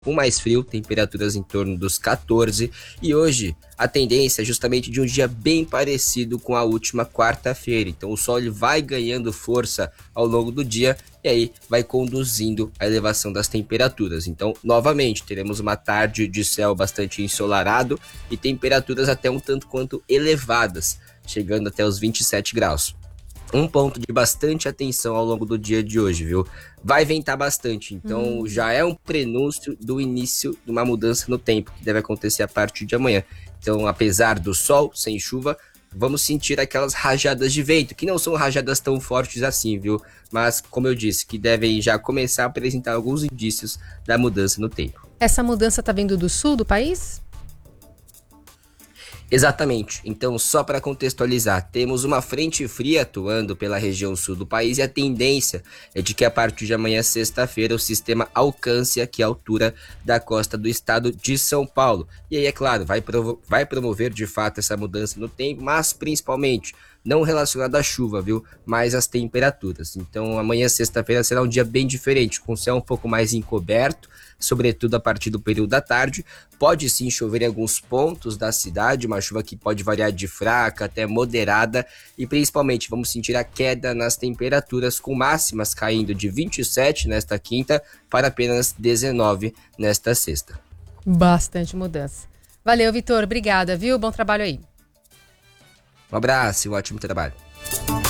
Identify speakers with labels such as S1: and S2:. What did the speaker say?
S1: com mais frio, temperaturas em torno dos 14, e hoje a tendência é justamente de um dia bem parecido com a última quarta-feira, então o sol ele vai ganhando força ao longo do dia e aí vai conduzindo a elevação das temperaturas. Então, novamente, teremos uma tarde de céu bastante ensolarado e temperaturas até um tanto quanto elevadas, chegando até os 27 graus. Um ponto de bastante atenção ao longo do dia de hoje, viu? Vai ventar bastante, então já é um prenúncio do início de uma mudança no tempo, que deve acontecer a partir de amanhã. Então, apesar do sol, sem chuva, vamos sentir aquelas rajadas de vento, que não são rajadas tão fortes assim, viu? Mas, como eu disse, que devem já começar a apresentar alguns indícios da mudança no tempo.
S2: Essa mudança tá vindo do sul do país?
S1: Exatamente. Então, só para contextualizar, temos uma frente fria atuando pela região sul do país e a tendência é de que a partir de amanhã, sexta-feira, o sistema alcance aqui a altura da costa do estado de São Paulo. E aí, é claro, vai promover de fato essa mudança no tempo, mas principalmente não relacionado à chuva, viu? Mas às temperaturas. Então, amanhã, sexta-feira, será um dia bem diferente, com o céu um pouco mais encoberto, sobretudo a partir do período da tarde. Pode sim chover em alguns pontos da cidade, uma chuva que pode variar de fraca até moderada, e principalmente vamos sentir a queda nas temperaturas, com máximas caindo de 27 nesta quinta para apenas 19 nesta sexta.
S2: Bastante mudança. Valeu, Vitor. Obrigada, viu? Bom trabalho aí.
S1: Um abraço e um ótimo trabalho.